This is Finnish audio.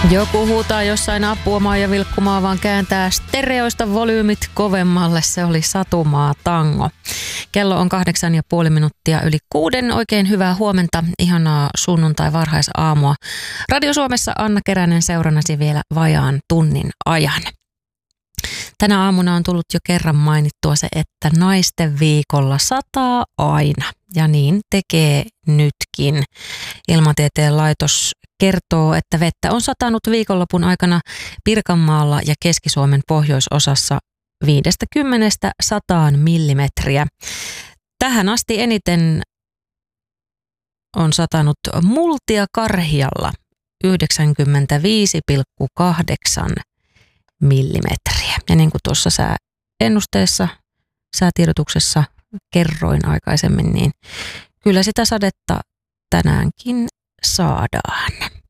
Joku huutaa jossain apua, Maija Vilkkumaa vaan kääntää stereoista volyymit kovemmalle. Se oli Satumaa Tango. Kello on 8,5 yli 6. Oikein hyvää huomenta, ihanaa sunnuntai varhaisaamua. Radio Suomessa Anna Keränen seurannasi vielä vajaan tunnin ajan. Tänä aamuna on tullut jo kerran mainittua se, että naisten viikolla sataa aina. Ja niin tekee nytkin. Ilmatieteen laitos kertoo, että vettä on satanut viikonlopun aikana Pirkanmaalla ja Keski-Suomen pohjoisosassa 50–100 millimetriä. Tähän asti eniten on satanut Multiakarhialla 95,8 millimetriä. Ja niin kuin tuossa sääennusteessa, säätiedotuksessa kerroin aikaisemmin, niin kyllä sitä sadetta tänäänkin saadaan.